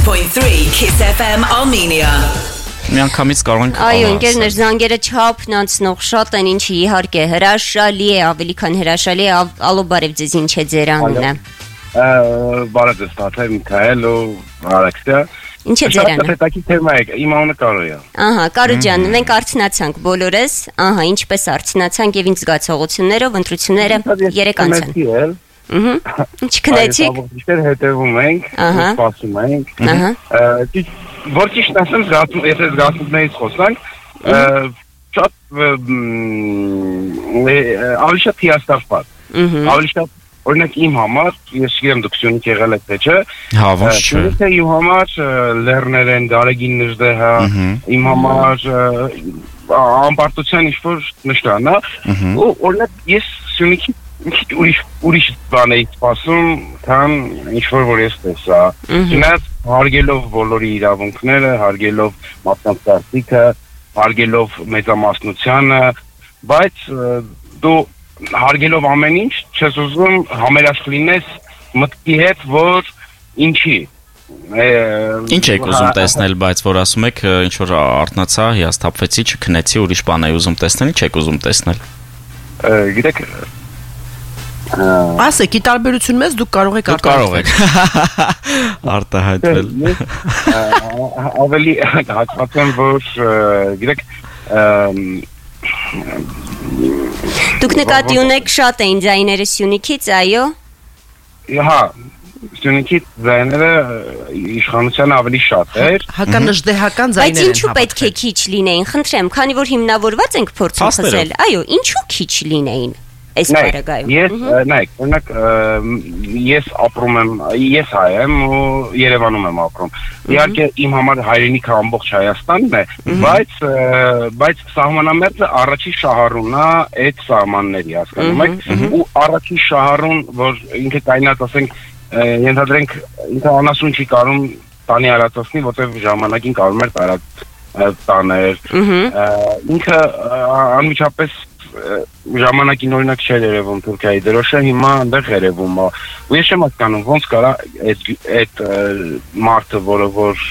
101.3 Kiss FM Armenia. Միանգամից կարող ենք Այո, ընկերներ, զանգերը չափն անցնող շատ են, ինչի իհարկե հրաշալի է, ավելի քան հրաշալի է, ալո բարև ձեզ, ինչ է ձեր անունը։ Բարև ձեզ, Տաթև Միքայել ու Արաքսիա։ Ինչ է ձեր անունը։ Պետքի թեմա է, իմ անունը Կարո է։ Ահա, Կարո ջան, մենք արցնացանք բոլորս, ահա, ինչպես արցնացանք եւ ինչ զգացողություններով ընտրությունները 3 անցան։ Ինչ քնեցիք։ Ինչեր հետևում ենք, սպասում ենք։ Որ ճիշտ ասեմ, եթե զգացումներից խոսանք, շատ ավելի շատ հիասթափված։ Ավելի շատ օրինակ իմ համար, ես չգիտեմ դուք Սյունիք եղել եք թե չէ։ Հա, ոչ չէ։ Սյունիքը իմ համար լեռներ են, Գարեգին Նժդեհը, իմ համար ամբարտության ինչ-որ նշան, ու օրինակ ես Սյունիքի ուրիշ բան էի սպասում, քան ինչ-որ որ ես տեսա։ Չնայած հարգելով բոլորի իրավունքները, հարգելով մարդկանց կարծիքը, հարգելով մեծամասնությանը, բայց դու հարգելով ամեն ինչ, չես ուզում համերաշխ լինես մտքի հետ, որ ինչի։ Ինչ եք ուզում տեսնել, բայց որ ասում եք, ինչ որ արթնացա, հիասթափվեցի, չքնեցի, ուրիշ բան էի ուզում տեսնել, ինչ եք ուզում տեսնել։ Գիտեք, ասեք, ի տարբերություն մեզ դուք կարող եք արտահայտվել։ Ավելի հատվածեմ, որ գիտեք, Դուք նկատի ունեք շատ էին ձայները Սյունիքից, այո։ Հա, Սյունիքի ձայները իշխանության ավելի շատ էր։ Հականժդեհական ձայներ են։ Բայց ինչու պետք է քիչ լինեին, խնդրեմ, քանի որ հիմնավորված ենք փորձում խոսել։ Այո, ինչու քիչ լինեին։ Այս բարագայում։ Ես, նայեք, օրինակ ես ապրում եմ, ես հայ եմ ու Երևանում եմ ապրում։ Իհարկե իմ համար հայրենիքը ամբողջ Հայաստանն է, բայց սահմանամերձը առաջի շահառունն է այդ սահմանների, հասկանում եք, ու առաջի շահառուն, որ ինքը կայնած ասենք, ենթադրենք ինքը անասուն չի կարում տանի արածացնի, որտեղ ժամանակին կարում էր տաներ։ Ինքը անմիջապես ժամանակին օրինակ չէր երևում Թուրքիայի դրոշը, հիմա այնտեղ երևում է։ Ու ես չեմ հասկանում ոնց կարա այդ մարդը, որը որ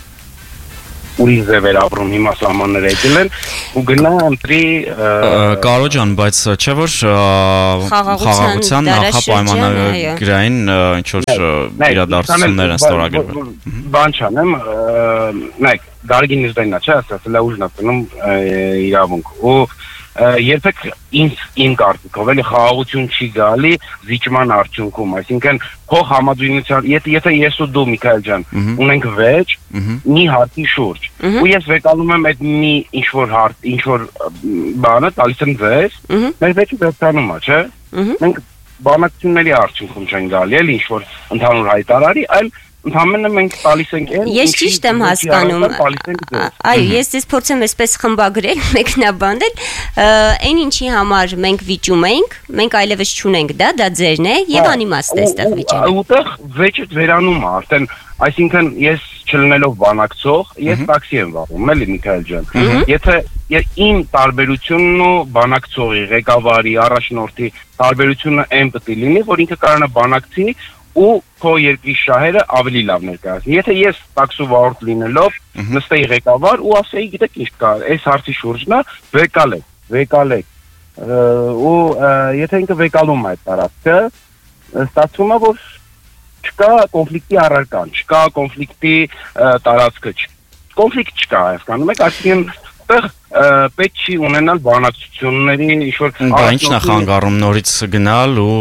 ուրիշ ձև էր ապրում, հիմա սահմանները եկել են ու գնա ընտրի Կարո ջան, բայց չէ որ խաղաղության նախապայմանագրային ինչ որ իրադարձություններ են ստորագրվել։ Բան չանեմ, նայեք, Գարեգին Նժդեհն է, չէ՞, ասել է ուժն ասում իրավունք ու երբեք իմ կարծիքով էլի խաղաղություն չի գալի զիջման արդյունքում, այսինքն փող համաձայնության, եթե ես ու դու Միքայել ջան ունենք վեճ մի հարկի շուրջ ու ես վեկանում եմ այդ մի ինչ-որ բանը տալիս եմ ձեզ, մեր վեճը վերջանում է, չէ՞։ Մենք բանակցությունների արդյունքում չեն գալի, էլի ինչ-որ ընդհանուր հայտարարի, այլ ընդհանրապես մենք տալիս ենք այն։ Ես ճիշտ եմ հասկանում։ Այո, ես դες փորձեմ այսպես խմբագրել, մեկնաբանել, այն ինչի համար մենք վիճում ենք, մենք այլևս չունենք, դա ձերն է եւ անիմաստ է այստեղ վիճել։ Ուտեղ վեճը վերանում է, արդեն, այսինքն ես չլինելով բանակցող, ես տաքսի եմ վարում, էլի Միքայել ջան։ Եթե իմ տարբերությունն ու բանակցողի, ղեկավարի, առաջնորդի տարբերությունը այն պետք է լինի, որ ինքը կարողանա բանակցի ու քո երկրի շահերը ավելի լավ ներկայացնի։ Եթե ես տաքսու վարորդ լինելով նստեի ղեկավար ու ասեի, գիտեք ինչ կա, այս հարցի շուրջն է, վեկալեք։ Ու եթե ինքը վեկալում է այդ տարածքը, ստացվում է, որ չկա կոնֆլիկտի առարկան, չկա կոնֆլիկտի տարածքը, կոնֆլիկտ չկա, հասկանում եք, այսինքն պետք չի ունենալ բանակցությունների ինչ-որ ինչն է խանգարում նորից գնալ ու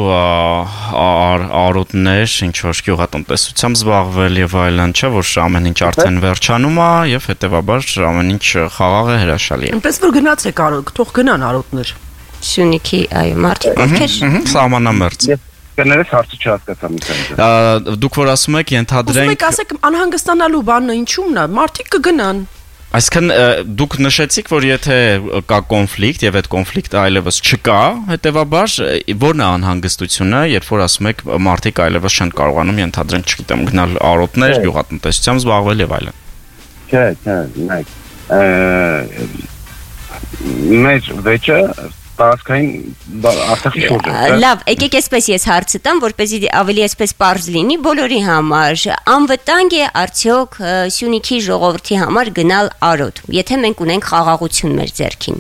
արոտներ, ինչ-որ գյուղատնտեսությամբ զբաղվել եւ այլն, չէ՞ որ ամեն ինչ արդեն վերջանում է եւ հետեւաբար ամեն ինչ խաղաղ է, հրաշալի է։ Այնպես որ գնացեք արոտ, թող գնան արոտներ։ Սյունիքի, այո, մարդիկ ովքեր սահմանամերձ։ Կներես հարցը չհասկացա Միքայել։ Դուք որ ասում եք ենթադրենք։ Ասում եք, ասեք անհանգստանալու բանը ինչու՞մն է, մարդիկ կգնան։ Այսինքն դուք նշեցիք, որ եթե կա կոնֆլիկտ եւ այդ կոնֆլիկտը այլևս չկա, հետեւաբար ո՞րն է անհանգստությունը, երբ որ ասում եք մարդիկ այլևս չեն կարողանում ենթադրենք, չգիտեմ, գնալ արոտներ, գյուղատնտեսությամբ զբաղվել եւ այլն։ Չէ, նայեք։ Մեր վեճը տարածքային Արցախի շուրջ է։ Լավ, եկեք այսպես ես հարցը տամ, որպեսզի ավելի այսպես պարզ լինի բոլորի համար։ Անվտանգ է արդյոք Սյունիքի ժողովրդի համար գնալ Արոտ, եթե մենք ունենք խաղաղություն մեր ձեռքին։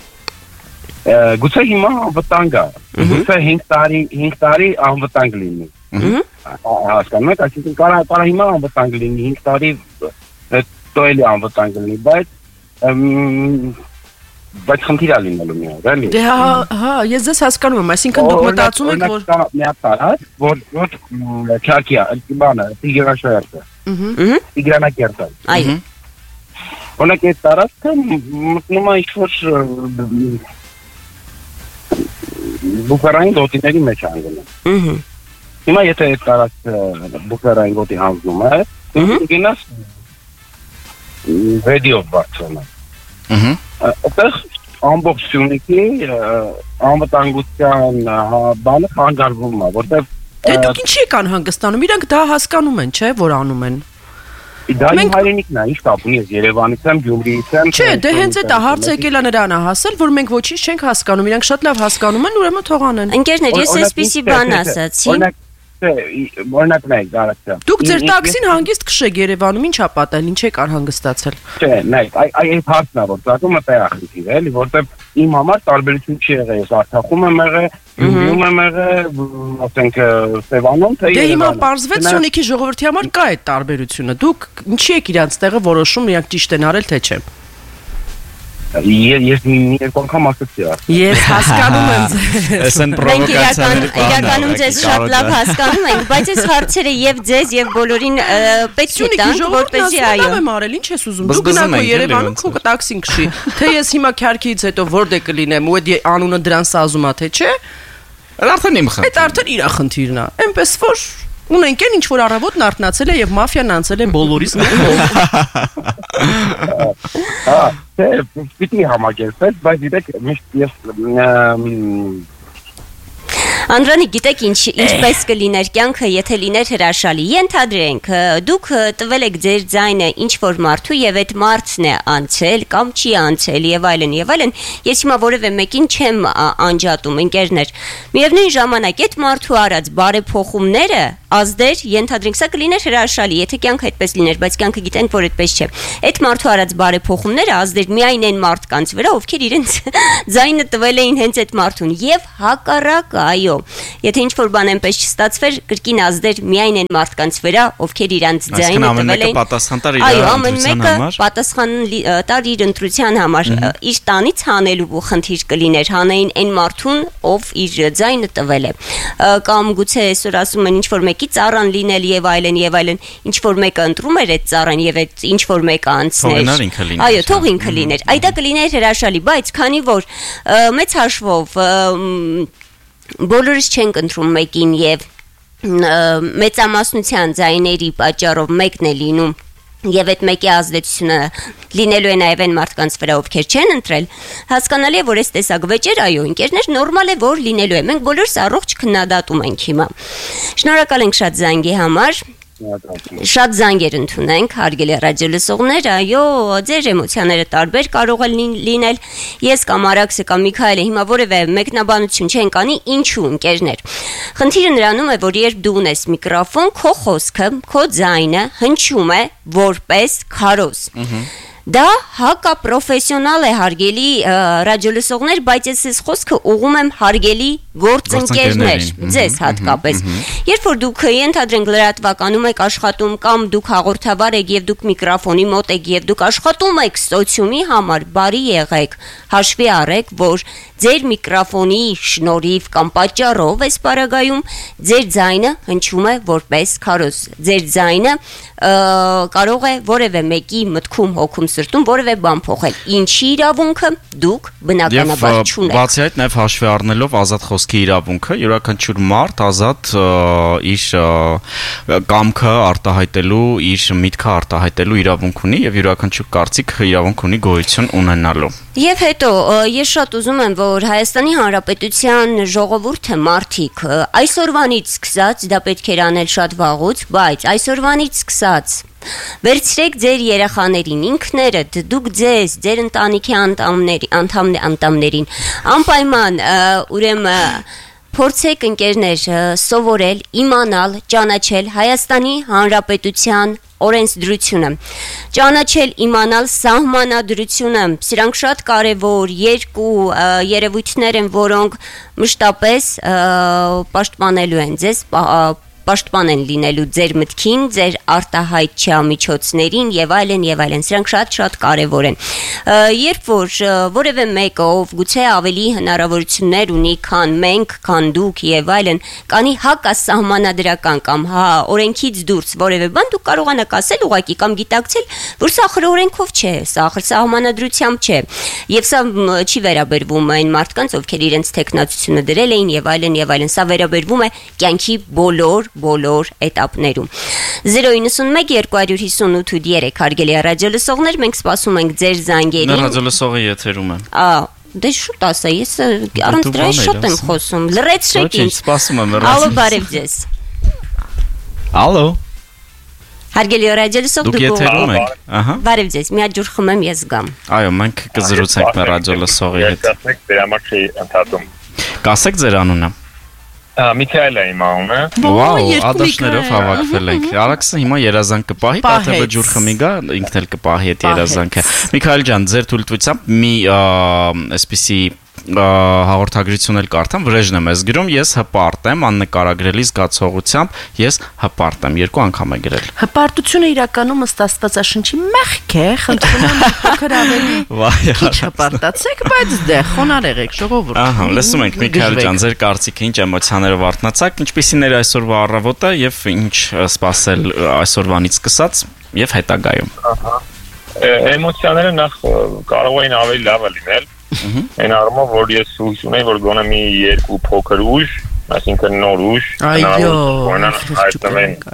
Գուցե հիմա անվտանգ է։ Գուցե 5 տարի անվտանգ լինի։ Հասկանում եք, այսինքն կարա հիմա անվտանգ լինի, 5 տարի հետո էլի անվտանգ լինի, բայց խնդիր է լինելու միայն, էլի։ Դե հա, ես ձեզ հասկանում եմ, այսինքն դուք մտածում եք, որ մի հատ տարած, որ Չարքի է, բանը, Տիգրանաշահերձը։ Տիգրանակերտը։ Այո։ Օրինակ այդ տարածքը մտնում է ինչ-որ բուֆերային գոտիների մեջ անգնում։ Հիմա եթե այդ տարածքը բուֆերային գոտի հանձնում է, գնաս վեդիով բարձրանում։ Այդտեղ ամբողջ Սյունիքի անվտանգության բանը խանգարվում է, որտեղ դե դուք ինչի եք անհանգստանում, իրանք դա հասկանում են, չէ, որ անում են։ Դա իմ հայրենիքն է, ինչ կապ ունի, ես Երևանից եմ, Գյումրիից եմ։ Չէ, դե հենց այդ հարցը եկել է նրան է հասել, որ մենք ոչինչ չենք հասկանում, իրանք շատ լավ հասկանում են, ուրեմն թող անեն։ Ընկերներ, ես այսպեսի բան ասացի։ Օրինակ նայեք, դարակցա։ Դուք ձեր տաքսին հանգիստ քշեք Երևանում, ի՞նչ ա պատահել, ինչ եք անհանգստացել։ Չէ, նայեք, այդ հարցն է, որ ծագում է տեղախնդիր, էլի, որտեղ իմ համար տարբերություն չի եղել, ես Արցախում եմ եղել, Գյումրիում եմ եղել, ասենք Սևանում, թե Դե հիմա պարզվեց Սյունիքի ժողովրդի համար կա այդ տարբերությունը։ Դուք ինչի եք իրանց տեղը որոշում, իրանք ճիշտ են արել, թե չէ։ Ես մի երկու անգամ ասացի արդեն։ Ես հասկանում եմ ձեզ։ Ասեն պրովոկացիաներ իրականում ձեզ շատ լավ հասկանում ենք, բայց այս հարցերը եւ ձեզ եւ բոլորին պետք է տանք, որպեսզի այո։ Լավ եմ արել, ինչ ես ուզում։ Դու գնա քո Երևանում քո տաքսին քշի։ Թե ես հիմա քարքից հետո որտե կլինեմ, ու այդ անունը դրան սազում է, թե չէ։ Արդեն իմ խնդիրն է։ Այդ արդեն իր խնդիրն է։ Էնպես որ ունենք են ինչ որ առավոտն արթնացել է եւ մաֆիան անցել է բոլորիս մոտ։ Թե պիտի համագործել, բայց դիտեք միշտ ես Անդրանիկ, գիտեք ինչպես կլիներ կյանքը, եթե լիներ հրաշալի։ Ենթադրենք, դուք տվել եք ձեր ձայնը ինչ-որ մարդու եւ այդ մարդն է անցել կամ չի անցել եւ այլն եւ այլն։ Ես հիմա որևէ մեկին չեմ անջատում, ընկերներ։ Միևնույն ժամանակ այդ մարդու արած բարեփոխումները ազդեր, ենթադրենք, սա կլիներ հրաշալի, եթե կյանքը այդպես լիներ, բայց կյանքը գիտենք, որ այդպես չէ։ Այդ մարդու արած բարեփոխումները ազդեր միայն այն մարդկանց վրա, ովքեր իրենց ձայնը տվել էին հենց այդ մարդուն եւ հակառակ, այո։ Եթե ինչ-որ բան այնպես չստացվեր, կրկին ազդեր միայն այն մարդկանց վրա, ովքեր իրանց ձայնը տվել էին։ Այո, ամեն մեկը պատասխան տար իր ընտրության համար, իր տանից հանելու խնդիր կլիներ, հանեին այն մարդուն, ով իր ձայնը տվել է։ Կամ գուցե այսօր ասում են ինչ-որ մեկի ծառան լինել եւ այլն, ինչ-որ մեկը ընտրում էր այդ ծառան եւ այդ ինչ-որ մեկը անցներ։ Այո, թող ինքը լիներ։ Այդա կլիներ հրաշալի, բայց քանի որ մեծ հաշվով բոլորս չենք ընտրում մեկին եւ մեծամասնության ձայների պատճառով մեկն է լինում եւ այդ մեկի ազդեցությունը լինելու է նաեւ այն մարդկանց վրա, ովքեր չեն ընտրել, հասկանալի է, որ այս տեսակ վեճեր, այո, ընկերներ, նորմալ է, որ լինելու է։ Մենք բոլորս առողջ քննադատում ենք հիմա։ Շնորհակալ ենք շատ զանգի համար։ Շատ զանգեր ընդունենք, հարգելի ռադիոլսողներ, այո, ձեր էմոցիաները տարբեր կարող են լինել։ Ես կամ Արաքսը կամ Միքայելը հիմա որևէ մեկնաբանություն չենք անի, ինչու, ընկերներ։ Խնդիրը նրանում է, որ երբ դու ունես միկրոֆոն, քո խոսքը, քո ձայնը հնչում է որպես քարոզ։ Դա հակապրոֆեսիոնալ է, հարգելի ռադիոլսողներ, բայց ես խոսքը ուղում եմ հարգելի գործընկերներ, ձեզ հատկապես։ Երբ որ դուք ենթադրենք լրատվականում եք աշխատում կամ դուք հաղորդավար եք եւ դուք միկրոֆոնի մոտ եք եւ դուք աշխատում եք սոցիումի համար, բարի եղեք, հաշվի առեք, որ ձեր միկրոֆոնի շնորհիվ կամ պատճառով այս պարագայում ձեր ձայնը հնչում է որպես քարոզ։ Ձեր ձայնը կարող է որևէ մեկի մտքում, հոգում, սրտում որևէ բան փոխել։ Ինչի իրավունքը դուք բնականաբար չունեք։ Բացի այդ, նաև հաշվի առնելով ազատ խոսքի իրավունքը, յուրաքանչյուր մարդ ազատ իր կամքը արտահայտելու, իր միտքը արտահայտելու իրավունք ունի եւ յուրաքանչյուր կարծիք իրավունք ունի գոյություն ունենալու։ Եվ հետո ես շատ ուզում եմ, որ Հայաստանի Հանրապետության ժողովուրդը մարդիկ այսօրվանից սկսած, դա պետք է անել շատ վաղուց, բայց այսօրվանից սկսած Վերցրեք ձեր երեխաներին, ինքներդ, դուք ձեր ընտանիքի անդամներին անպայման ուրեմն փորձեք ընկերներ սովորել, իմանալ, ճանաչել Հայաստանի Հանրապետության օրենսդրությունը, ճանաչել, իմանալ սահմանադրությունը, սրանք շատ կարևոր երկու երևույթներ են, որոնք մշտապես պաշտպանելու են ձեզ, պաշտպան են լինելու ձեր մտքին, ձեր արտահայտչամիջոցներին եւ այլն, սրանք շատ կարեւոր են։ Երբ որ որևէ մեկը, ով գուցե ավելի հնարավորություններ ունի, քան մենք, քան դուք եւ այլն, կանի հակասահմանադրական կամ օրենքից դուրս որևէ բան, դուք կարողանաք ասել ուղղակի կամ գիտակցել, որ սա օրենքով չէ, սա սահմանադրությամբ չէ։ Եվ սա չի վերաբերվում այն մարդկանց, ովքեր իրենց տեխնացությունը դրել էին եւ այլն, սա վերաբերվում է կյանքի բոլոր էտապներում։ 091 258 3 հարգելի ռադիոլսողներ, մենք սպասում ենք ձեր զանգերին։ Ռադիոլսողը եթերում է։ Դե շուտ ասա, ես առանց դրա շատ եմ խոսում։ Լրացրեք ինձ։ Սպասում եմ։ Ալո, բարև ձեզ։ Ալո։ Հարգելի ռադիոլսող, դուք եթերում եք։ Ահա։ Բարև ձեզ, մի հատ ջուր խմեմ, ես գամ։ Այո, մենք կզրուցենք ռադիոլսողի հետ։ Կասեք դրա համար չի ընդհատում։ Կասեք ձեր անունը։ Միքայել է իմ անունը։ Վաու, ադաշներով հավաքվել ենք։ Արաքսը հիմա երազանք կպահի, պատեվը ջուր խմի գա, ինքն էլ կպահի այդ երազանքը։ Միքայել ջան, ձեր թույլտվությամբ մի այսպիսի հաղորդագրություն էլ կարդամ, վրեժն եմ ես գրում, ես հպարտ եմ, աննկարագրելի զգացողությամբ, ես հպարտ եմ, 2 անգամ է գրել։ Հպարտությունը իրականում ըստ Աստվածաշնչի մեղք է, խնդրում եմ փոքր ավելի քիչ հպարտացեք, բայց դե խոնար եղեք, ժողովուրդ։ Ահա, լսում ենք Միքայել ջան, ձեր կարծիքը ինչ էմոցիաներով արթնացաք, ինչպիսին էր այսօրվա առավոտը եւ ինչ սպասել այսօրվանից սկսած եւ հետագայում։ Ահա։ Էմոցիաները նախ կարող էին ավելի լավը լինել։ Այն առումով, որ ես հույս ունեի, որ գոնե մի 2 փոքր ուժ, այսինքն նոր ուժ, հայտնվեն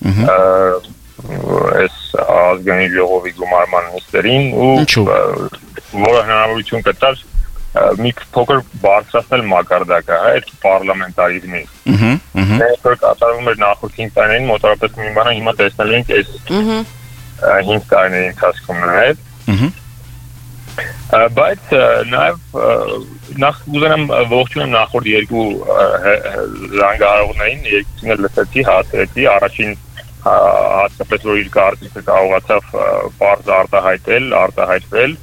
այս ազգային ժողովի գումարման նիստերին ու որը հնարավորություն կտար մի փոքր բարձրացնել մակարդակը, այդ պարլամենտարիզմի։ Մենք կատարվում էր նախորդին տարիներին, մոտավորապես մի բանը հիմա տեսնել ենք այս 5 տարիների ընթացքում նաև։ Բայց նաև նախ ուզենամ ողջունել նախորդ 2 զանգահարողներին, երկուսին էլ լսեցի, հասրեցի, առաջին հատկապես որ իր կարծիքը կարողացավ պարզ արտահայտվել։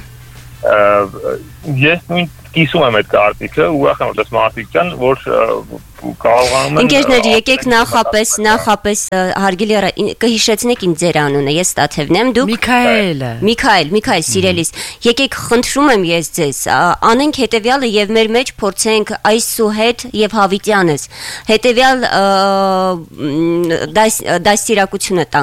Ես նույն կիսում եմ այդ կարծիքը, ուրախ եմ, որ դες մարդիկ կան, որ կարողանում են։ Ընկերներ, եկեք նախապես հարգելի կհիշեցնեք ինձ ձեր անունը, ես Տաթևն եմ, դուք Միքայել, սիրելիս, եկեք խնդրում եմ ես ձեզ, անենք հետևյալը եւ մեր մեջ փորձենք Այսուհետ եւ Հավիտյանս հետևյալ դաստիարակությունը